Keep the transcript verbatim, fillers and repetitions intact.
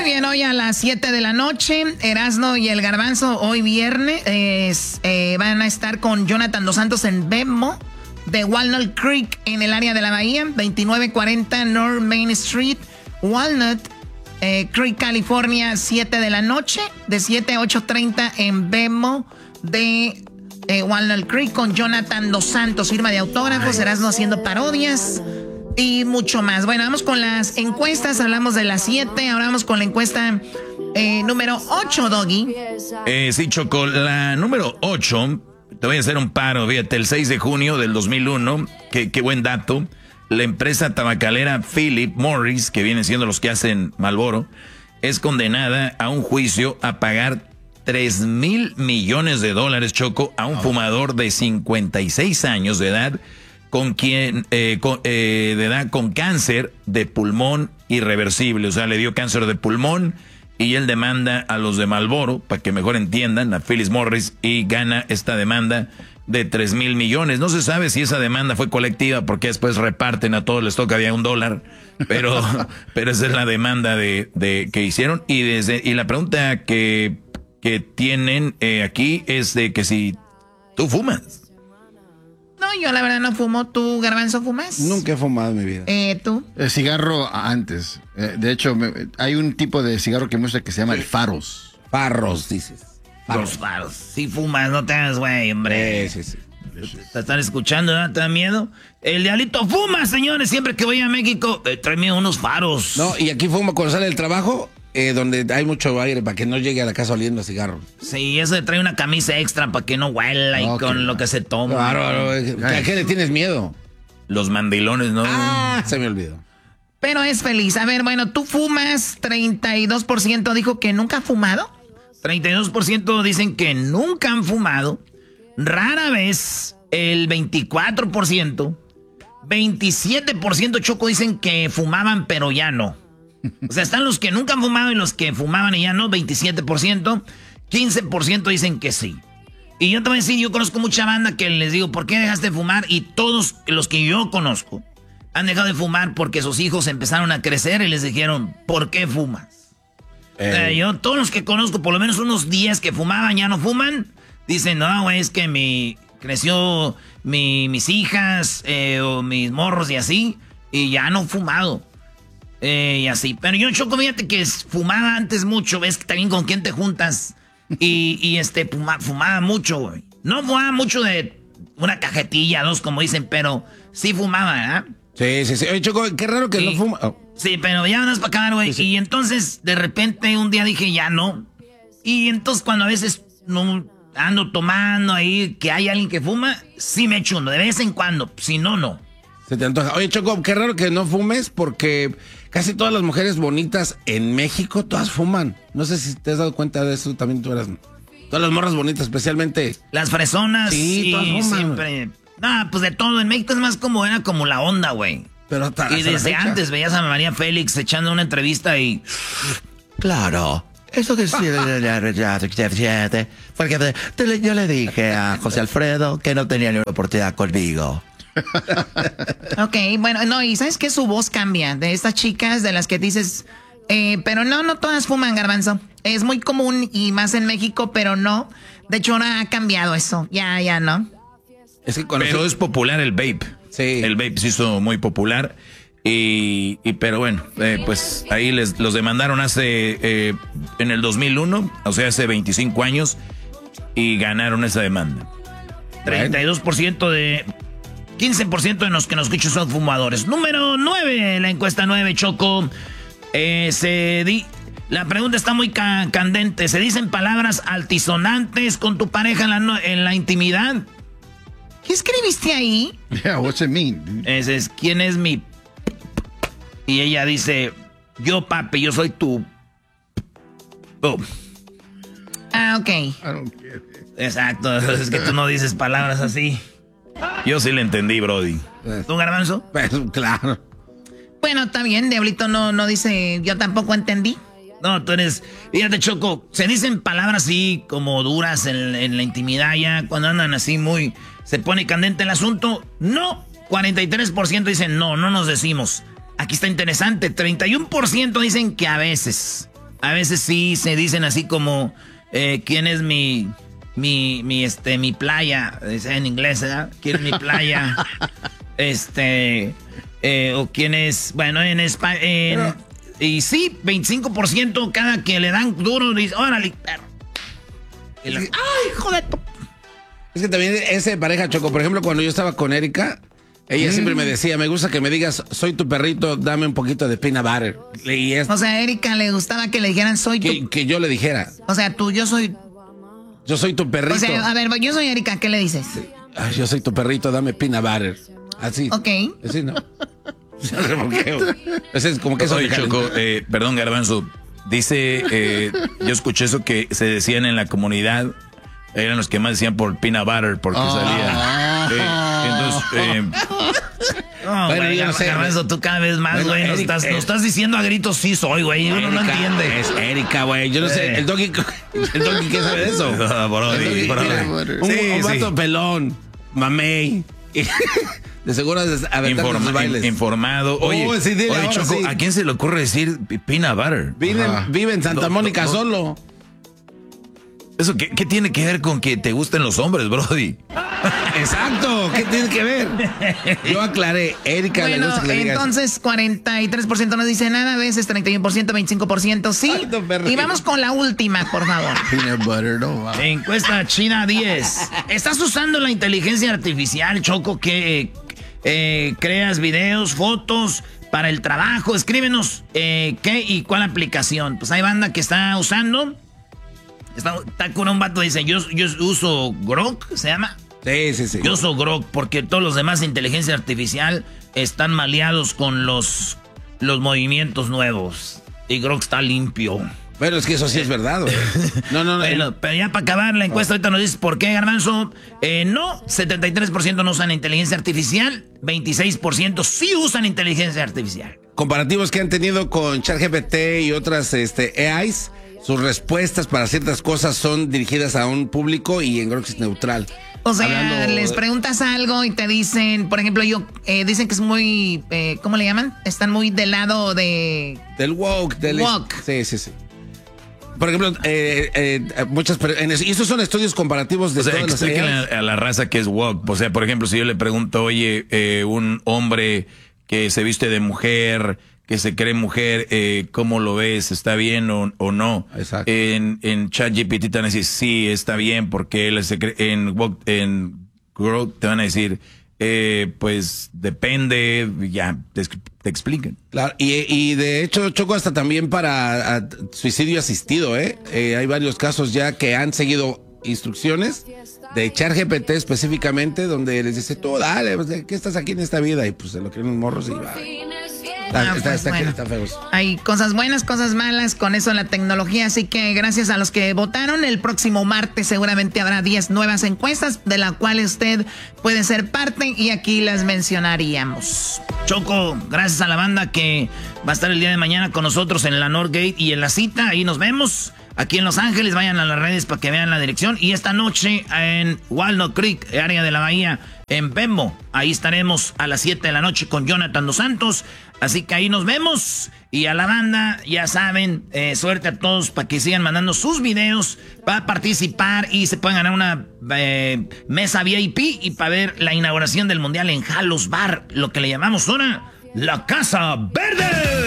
Muy bien, hoy a las siete de la noche, Erasmo y el Garbanzo, hoy viernes, eh, eh, van a estar con Jonathan Dos Santos en Bemmo de Walnut Creek en el área de la Bahía, veintinueve cuarenta North Main Street, Walnut eh, Creek, California, siete de la noche, de siete a ocho treinta en Bemmo de eh, Walnut Creek con Jonathan Dos Santos, firma de autógrafos, Erasmo haciendo parodias y mucho más. Bueno, vamos con las encuestas, hablamos de las siete, ahora vamos con la encuesta eh, número ocho, Doggy. Eh, sí, Choco, la número ocho, te voy a hacer un paro, fíjate, el seis de junio del dos mil uno, qué, qué buen dato, la empresa tabacalera Philip Morris, que vienen siendo los que hacen Marlboro, es condenada a un juicio a pagar tres mil millones de dólares, Choco, a un fumador de cincuenta y seis años de edad, con quien, eh, con, eh, de edad con cáncer de pulmón irreversible, o sea, le dio cáncer de pulmón y él demanda a los de Marlboro, para que mejor entiendan, a Philip Morris, y gana esta demanda de tres mil millones. No se sabe si esa demanda fue colectiva, porque después reparten a todos, les toca había un dólar, pero, pero esa es la demanda de, de que hicieron. Y desde y la pregunta que, que tienen eh, aquí es de que si tú fumas. No, yo la verdad no fumo. ¿Tú, Garbanzo, fumas? Nunca he fumado en mi vida. Eh, ¿tú? El cigarro antes. Eh, de hecho, me, hay un tipo de cigarro que me gusta que se llama el Faros. Farros, dices. Faros. Los faros. Si fumas, no te hagas, güey, hombre. Sí, sí, sí. Te están escuchando, ¿no? ¿Te da miedo? El diablito fuma, señores. Siempre que voy a México, eh, tráeme unos faros. No, y aquí fumo cuando sale del trabajo, eh, donde hay mucho aire, para que no llegue a la casa oliendo a cigarro. Sí, eso de trae una camisa extra para que no huela y Okay. con lo que se toma. Claro, ¿a qué le tienes miedo? Los mandilones, ¿no? Ah, se me olvidó. Pero es feliz. A ver, bueno, tú fumas. treinta y dos por ciento dijo que nunca ha fumado. treinta y dos por ciento dicen que nunca han fumado. Rara vez el veinticuatro por ciento. veintisiete por ciento, Choco, dicen que fumaban pero ya no. O sea, están los que nunca han fumado y los que fumaban y ya no, veintisiete por ciento. quince por ciento dicen que sí. Y yo te voy a decir, yo conozco mucha banda que les digo, ¿por qué dejaste de fumar? Y todos los que yo conozco han dejado de fumar porque sus hijos empezaron a crecer y les dijeron, ¿por qué fumas? Eh. O sea, yo, todos los que conozco, por lo menos unos diez que fumaban, ya no fuman, dicen, no, güey, es que mi, creció mi, mis hijas eh, o mis morros y así, y ya no he fumado. Eh, y así. Pero yo, Choco, fíjate que fumaba antes mucho, ves que también con quién te juntas. Y, y este, fuma, fumaba mucho, güey. No fumaba mucho de una cajetilla, dos, como dicen, pero sí fumaba, ¿verdad? Sí, sí, sí. Oye, Choco, qué raro que sí. no fuma. Oh. Sí, pero ya no es para acabar, güey. Sí, sí. Y entonces, de repente, un día dije, ya no. Y entonces, cuando a veces no ando tomando ahí, que hay alguien que fuma, sí me echo uno, de vez en cuando. Si no, no. Se te antoja. Oye, Choco, qué raro que no fumes, porque casi todas las mujeres bonitas en México, todas fuman. No sé si te has dado cuenta de eso, también tú eras. Todas las morras bonitas, especialmente. Las fresonas. Sí, sí todas fuman. Siempre. No, pues de todo. En México es más como, era como la onda, güey. Pero hasta, y hasta desde antes veías a María Félix echando una entrevista y... Claro. Eso que sí, porque yo le dije a José Alfredo que no tenía ni una oportunidad conmigo. Ok, bueno, no, y ¿sabes qué? Su voz cambia de estas chicas de las que dices, eh, pero no, no todas fuman, Garbanzo. Es muy común y más en México, pero no. De hecho, ahora ha cambiado eso. Ya, ya, ¿no? Es que pero se... es popular el vape. Sí. El vape se hizo muy popular. Y, y pero bueno, eh, pues ahí les los demandaron hace, eh, en el dos mil uno, o sea, hace veinticinco años, y ganaron esa demanda. treinta y dos por ciento de... quince por ciento de los que nos escuchan son fumadores. Número nueve, la encuesta nueve, Choco. Eh, se di, la pregunta está muy ca candente. ¿Se dicen palabras altisonantes con tu pareja en la, en la intimidad? ¿Qué escribiste ahí? Yeah, what's it mean? Ese es, ¿quién es mi...? Y ella dice, yo, papi, yo soy tu... Oh. Ah, ok. I don't get it. Exacto, es que tú no dices palabras así. Yo sí le entendí, Brody. ¿Tú, Garbanzo? Pues, claro. Bueno, está bien, Diablito no, no dice, yo tampoco entendí. No, tú eres, fíjate, Choco, se dicen palabras así como duras en, en la intimidad ya, cuando andan así muy, se pone candente el asunto. No, cuarenta y tres por ciento dicen no, no nos decimos. Aquí está interesante, treinta y uno por ciento dicen que a veces, A veces sí se dicen así como, eh, ¿quién es mi, mi, mi, este, mi playa? Es en inglés, ¿verdad? ¿Quién es mi playa? este, eh, o quién es, bueno, en español. Y sí, veinticinco por ciento cada que le dan duro, dice, órale, perro. Y la, ay, joder. Es que también ese pareja, Choco, por ejemplo, cuando yo estaba con Erika, ella mm. siempre me decía, me gusta que me digas, soy tu perrito, dame un poquito de peanut butter. Y es, o sea, a Erika le gustaba que le dijeran, soy que, tu... Que yo le dijera. O sea, tú, yo soy... Yo soy tu perrito. O sea, a ver, yo soy Erika, ¿qué le dices? Ay, yo soy tu perrito, dame peanut butter. Así. Ok. Así, ¿no? Ese es como que eso. Oye, Choco, eh, perdón, Garbanzo. Dice, eh, yo escuché eso que se decían en la comunidad. Eran los que más decían por peanut butter, porque oh. salía. Eh, entonces, eh, no, bueno, güey, yo no sé, Garbanzo, tú cada vez más, güey. Nos estás, nos estás diciendo a gritos, sí soy, güey. Uno no entiende. Es Erika, güey. Yo no eh. sé. El Doggy, el Doggy, ¿qué sabe de eso? No, brody, brody. Un, sí, un vato sí. pelón, mamey. De seguro es Informa, bailes. informado. Oye, oh, sí, dile, oye Choco, sí. ¿a quién se le ocurre decir peanut butter? Vive, vive en Santa no, Mónica no, no. solo. ¿Eso qué, qué tiene que ver con que te gusten los hombres, brody? Exacto, ¿qué tiene que ver? Yo aclaré, Erika. Bueno, le que le entonces cuarenta y tres por ciento no dice nada, a veces treinta y uno por ciento, veinticinco por ciento sí. Ay, no, y vamos con la última, por favor. Peanut butter, no, wow. Encuesta China diez. ¿Estás usando la inteligencia artificial, Choco, que eh, creas videos, fotos para el trabajo? Escríbenos eh, qué y cuál aplicación. Pues hay banda que está usando. Está, está con un vato, dice, yo, yo uso Grok, ¿se llama? Sí, sí, sí. Yo uso Grok porque todos los demás de inteligencia artificial están maleados con los, los movimientos nuevos. Y Grok está limpio. Bueno, es que eso sí es verdad, güey. No, no, no. Bueno, el... pero ya para acabar la encuesta, ahorita nos dices por qué, Garbanzo. Eh, no, setenta y tres por ciento no usan inteligencia artificial, veintiséis por ciento sí usan inteligencia artificial. Comparativos que han tenido con ChatGPT y otras este, A Is. Sus respuestas para ciertas cosas son dirigidas a un público y en Grok es neutral. O sea, Hablando... les preguntas algo y te dicen, por ejemplo, yo eh, dicen que es muy, eh, ¿cómo le llaman? Están muy del lado de... Del woke. Del woke. Sí, sí, sí. Por ejemplo, eh, eh, muchas... Y estos son estudios comparativos de o sea, todas las explíquenle a la raza que es woke. O sea, por ejemplo, si yo le pregunto, oye, eh, un hombre que se viste de mujer... que se cree mujer, eh, ¿cómo lo ves? ¿Está bien o, o no? Exacto. En, en ChatGPT te van a decir, sí, está bien, porque él se cree, en, en Grok te van a decir, eh, pues depende, ya, te, te explican. Claro, y, y de hecho, Choco, hasta también para a, suicidio asistido, ¿eh? ¿eh? Hay varios casos ya que han seguido instrucciones de ChatGPT específicamente, donde les dice, tú dale, ¿qué estás aquí en esta vida? Y pues se lo creen los morros y va. Está, ah, está, pues está, bueno. está feo. Hay cosas buenas, cosas malas con eso en la tecnología, así que gracias a los que votaron. El próximo martes seguramente habrá diez nuevas encuestas de las cuales usted puede ser parte y aquí las mencionaríamos. Choco, gracias a la banda que va a estar el día de mañana con nosotros en la Northgate y en la cita, ahí nos vemos. Aquí en Los Ángeles, vayan a las redes para que vean la dirección. Y esta noche en Walnut Creek, área de la bahía, en Bembo. Ahí estaremos a las siete de la noche con Jonathan Dos Santos. Así que ahí nos vemos. Y a la banda, ya saben, eh, suerte a todos para que sigan mandando sus videos para participar y se puedan ganar una eh, mesa V I P y para ver la inauguración del Mundial en Halos Bar, lo que le llamamos ahora la Casa Verde.